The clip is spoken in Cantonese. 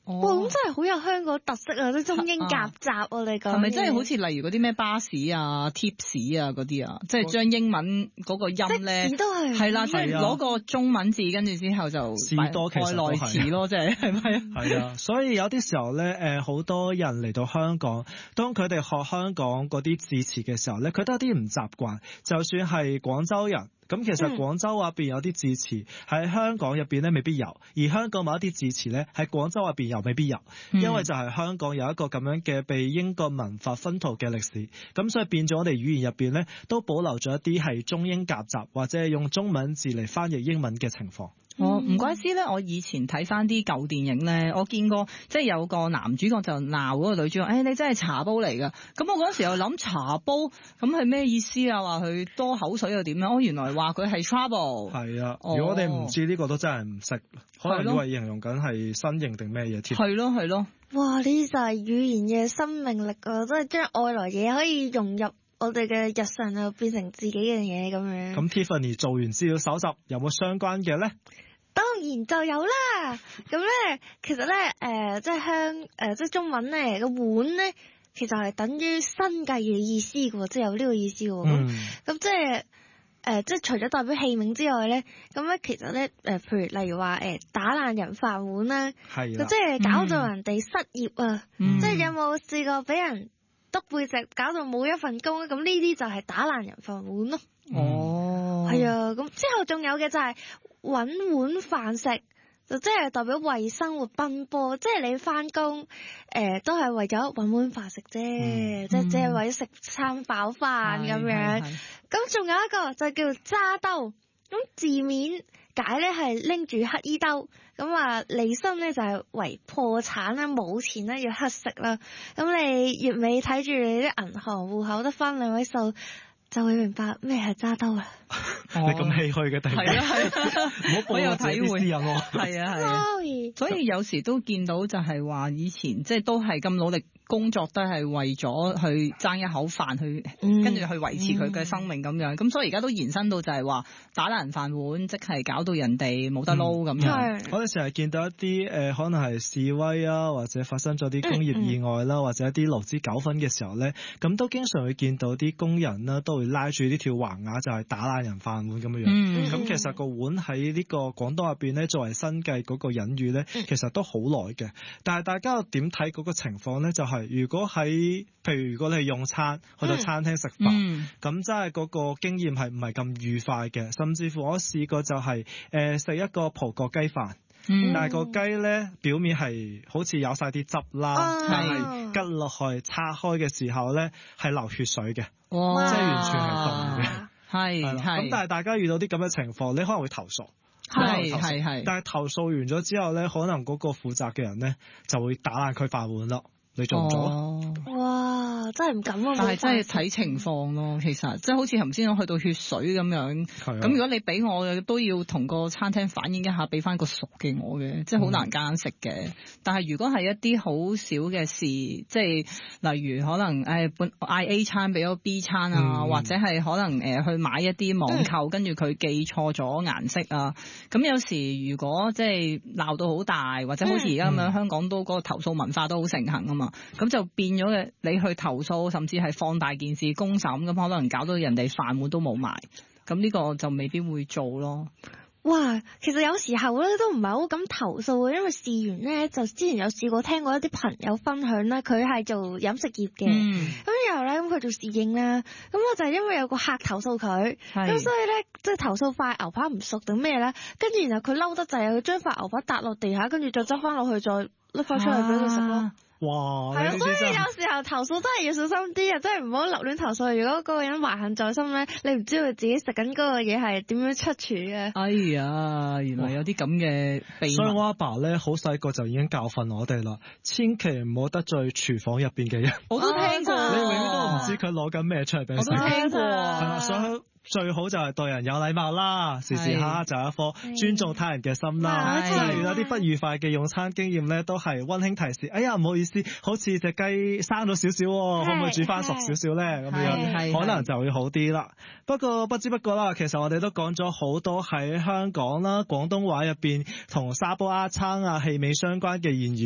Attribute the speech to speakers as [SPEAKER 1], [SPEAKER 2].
[SPEAKER 1] 哇，咁真係好有香港特色啊！啲中英夾雜我哋講，
[SPEAKER 2] 係咪真係好似例如嗰啲咩巴士啊、貼士啊嗰啲啊，即係將英文嗰個音咧，
[SPEAKER 1] 都係
[SPEAKER 2] 係啦，即係攞個中文字跟住之後就
[SPEAKER 3] 士多其實
[SPEAKER 2] 外來詞咯，即係咪啊？
[SPEAKER 3] 係啊，所以有啲時候咧，好多人嚟到香港，當佢哋學香港嗰啲字詞嘅時候咧，佢都有啲唔習慣。就算係廣州人，咁其實廣州話入邊有啲字詞喺香港入邊咧未必有，而香港某一啲字詞咧喺廣州入邊又未必有，因為就係香港有一個咁樣嘅被英國文化薰陶嘅歷史，咁所以變咗我哋語言入邊咧都保留咗一啲係中英夾雜或者係用中文字嚟翻譯英文嘅情況。
[SPEAKER 2] 唔怪之咧，我以前睇翻啲舊電影咧，我見過即係有個男主角就鬧嗰個女主角，你真係茶煲嚟㗎。咁我嗰陣時又諗茶煲咁係咩意思啊？話佢多口水又點樣？原來話佢係 trouble。
[SPEAKER 3] 係啊，如果我哋唔知呢個都真係唔識，可能以為形容緊係新型定咩嘢添。
[SPEAKER 2] 係咯係咯。
[SPEAKER 1] 哇！呢啲就係語言嘅生命力啊！真係將外來嘢可以融入我哋嘅日常就變成自己嘅嘢咁樣。
[SPEAKER 3] 咁 Tiffany 做完資料搜集有冇相關嘅咧？
[SPEAKER 1] 當然就有啦。咁咧，其實咧，即係中文咧個碗咧，其實係等於生計嘅意思嘅喎，即係有呢個意思喎。咁即係除咗代表器皿之外咧，咁咧其實咧譬如例如話打爛人飯碗啦，
[SPEAKER 3] 係
[SPEAKER 1] 即係搞到人哋失業啊，即係有冇試過俾人篤背脊搞到冇一份工咧？咁呢啲就係打爛人飯碗咯。係啊，咁之後仲有嘅就係搵碗飯食，就即係代表為生活奔波，即係你返工都係為咗搵碗飯食啫，即係為咗食餐飽飯咁樣。咁仲有一個就叫揸兜，咁字面解咧係拎住乞衣兜，咁啊離身咧就係為破產啦，冇錢啦，要乞食啦。咁你月尾睇住你啲銀行戶口得返2位數，就會明白咩係揸兜啦。
[SPEAKER 3] 你咁唏噓嘅，突然間唔好暴露自己私隱喎。
[SPEAKER 2] 係啊，所以有時都見到就係話以前即係都係咁努力工作，都係為咗去爭一口飯去，跟住去維持佢嘅生命咁樣。咁所以而家都延伸到就係話打爛飯碗，即係搞到人哋冇得撈咁樣。
[SPEAKER 3] 我哋成日見到一啲可能係示威啊，或者發生咗啲工業意外啦，或者一啲勞資糾紛嘅時候咧，咁都經常會見到啲工人啦，都會拉住呢條橫額就係打爛人飯碗咁樣樣。咁其實個碗喺呢個廣東入邊咧，作為生計嗰個隱喻咧，其實都好耐嘅。但係大家點睇嗰個情況咧？就係如果譬如如果你係用餐去到餐廳食飯，咁真係嗰個經驗係唔係咁愉快嘅。甚至乎我試過就係食一個葡國雞飯。但係個雞咧表面係好似有晒啲汁啦，但係吉落去拆開嘅時候咧係流血水嘅，即係完全係凍嘅。係咁，但係大家遇到啲咁嘅情況，你可能會投訴，係，但係投訴完咗之後咧，可能嗰個負責嘅人咧就會打爛佢飯碗咯。你做唔做啊？
[SPEAKER 1] 哇，真係唔敢啊！
[SPEAKER 2] 但係真係睇情況咯，其實即係好似頭先我去到血水咁樣。咁如果你俾我都要同個餐廳反映一下，俾翻個熟嘅我嘅，即係好難揀食嘅。但係如果係一啲好少嘅事，即係例如可能嗌 A 餐俾咗 B 餐啊，或者係可能去買一啲網購，跟住佢記錯咗顏色啊。咁有時如果即係鬧到好大，或者好似而家咁樣，香港都嗰個投訴文化都好盛行啊嘛。咁就變咗嘅，你去投訴，甚至係放大件事公審，咁可能搞到人哋飯碗都冇埋，咁呢個就未必會做咯。
[SPEAKER 1] 哇，其實有時候咧都唔係好敢投訴嘅，因為事緣咧就之前有試過聽過一啲朋友分享啦，佢係做飲食業嘅，咁然後咧咁佢做侍應啦，咁我就係因為有個客投訴佢，咁所以咧即係投訴塊牛扒唔熟定咩咧，跟住然後佢嬲得滯，佢將塊牛扒搭落地下，跟住再執翻落去，再拎翻出去俾佢食咯。
[SPEAKER 3] 哇！
[SPEAKER 1] 係啊，所以有時候投訴真係要小心啲啊，真係唔好立亂投訴。如果嗰個人懷恨在心咧，你唔知道自己食緊嗰個嘢係點樣出處嘅。
[SPEAKER 2] 哎呀，原來有啲咁嘅秘密。
[SPEAKER 3] 所以我阿爸咧好細個就已經教訓我哋啦，千祈唔好得罪廚房入邊嘅人。
[SPEAKER 2] 我都聽過，
[SPEAKER 3] 你永遠都唔知佢攞緊咩出嚟俾你食。
[SPEAKER 2] 我都聽過，
[SPEAKER 3] 係啦，所以最好就係對人有禮貌啦，時時刻刻就有一顆尊重他人嘅心啦。即係有啲不愉快嘅用餐經驗咧，都係溫馨提示。哎呀，唔好意思，好似隻雞生咗少少，可唔可以煮翻熟少少咧？咁樣可能就會好啲啦。不過不知不覺啦，其實我哋都講咗好多喺香港啦、廣東話入邊同沙煲罌罉啊、氣味相關嘅言語。